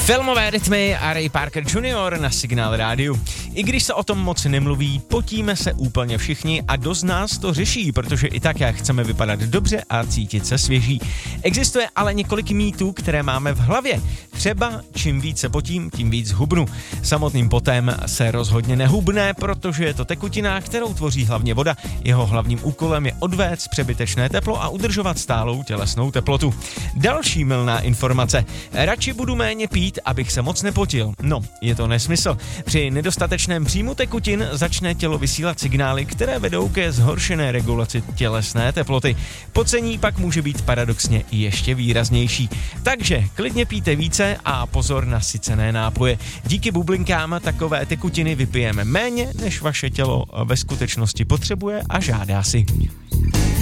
Filmové rytmy a Ray Parker Jr. na Signál rádiu. I když se o tom moc nemluví, potíme se úplně všichni a dost nás to řeší, protože i tak jak chceme vypadat dobře a cítit se svěží. Existuje ale několik mýtů, které máme v hlavě. Třeba čím víc se potím, tím víc hubnu. Samotným potem se rozhodně nehubne, protože je to tekutina, kterou tvoří hlavně voda. Jeho hlavním úkolem je odvést přebytečné teplo a udržovat stálou tělesnou teplotu. Další mylná informace. Radši budu méně pít, abych se moc nepotil. No, je to nesmysl. Při nedostatečném příjmu tekutin začne tělo vysílat signály, které vedou ke zhoršené regulaci tělesné teploty. Pocení pak může být paradoxně ještě výraznější. Takže klidně pijte více a pozor na sycené nápoje. Díky bublinkám takové tekutiny vypijeme méně, než vaše tělo ve skutečnosti potřebuje a žádá si.